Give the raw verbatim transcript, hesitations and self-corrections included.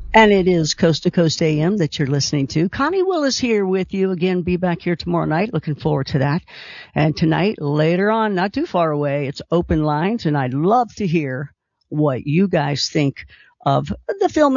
And it is Coast to Coast A M that you're listening to. Connie Willis here with you again. Be back here tomorrow night. Looking forward to that. And tonight, later on, not too far away, it's open lines, and I'd love to hear what you guys think of the film